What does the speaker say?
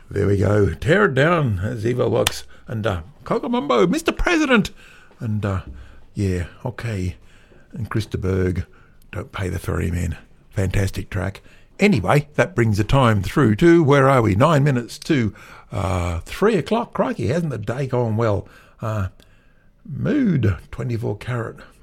There we go. Tear it down, Ziva Box. And Cogamumbo, Mr. President. And yeah, okay. And Christa Berg, Don't Pay the Ferryman. Fantastic track. Anyway, that brings the time through to, where are we? 9 minutes to 3 o'clock. Crikey, hasn't the day gone well? Mood, 24 Carat.